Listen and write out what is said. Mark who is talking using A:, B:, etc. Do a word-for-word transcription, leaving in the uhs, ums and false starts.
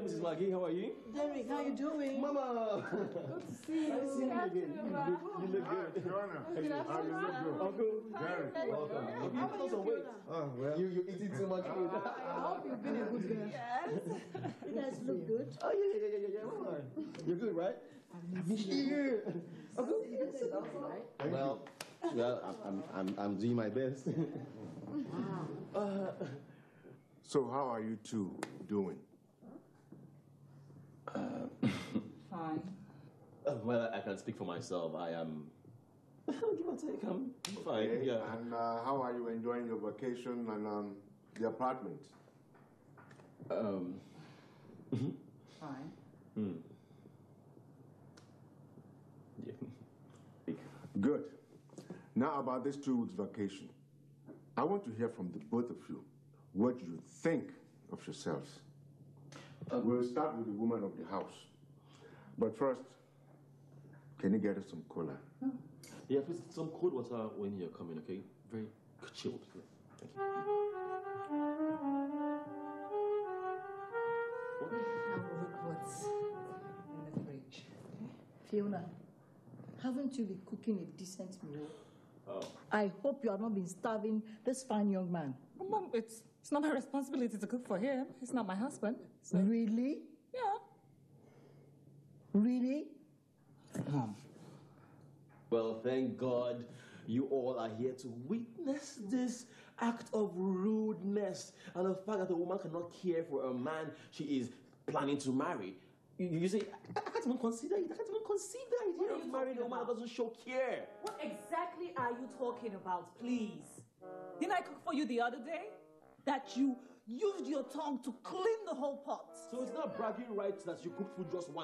A: Hello, Missus Maggie. How are you?
B: Derek, how you doing?
A: Mama.
B: Good to see you.
A: Nice seeing you again. You, you look good.
C: Fiona, how you look good?
A: Uncle.
C: Derek.
A: Welcome. Hope you lost some weight.
C: Oh, well.
A: You, you're eating too much food.
B: I hope you've been a good girl.
D: Yes.
B: You guys look good.
A: Oh, yeah, yeah, yeah, yeah, yeah. Mama. You're good, right?
B: I miss you.
A: Uncle.
B: Right?
A: Well, well, I'm, I'm, I'm doing my best.
B: Wow.
A: uh,
C: So how are you two doing?
A: uh,
D: Fine.
A: Uh, well, I can speak for myself. I am. Give or take, I'm fine.
C: Okay,
A: Yeah.
C: And uh, how are you enjoying your vacation and um, the apartment?
A: Um.
D: Fine.
A: Hmm. Yeah.
C: Good. Now about this two weeks vacation. I want to hear from the both of you. What do you think of yourselves? Uh, we'll start with the woman of the house. But first, can you get us some cola?
A: Yeah, please, some cold water when you're coming, okay? Very chilled. Thank you.
B: Have a look what's in the fridge. Fiona, haven't you been cooking a decent meal?
A: Oh.
B: I hope you have not been starving this fine young man.
D: Well, Mom, it's, it's not my responsibility to cook for him. He's not my husband. So.
B: Really?
D: Yeah.
B: Really?
D: Mom.
A: Well, thank God you all are here to witness this act of rudeness and the fact that a woman cannot care for a man she is planning to marry. You, you say, I, I can't even consider it. I can't even conceive the idea of marrying a woman that doesn't show care.
E: What exactly are you talking about, please?
D: Didn't I cook for you the other day? That you used your tongue to clean the whole pot.
A: So it's not bragging rights that you cook food just once.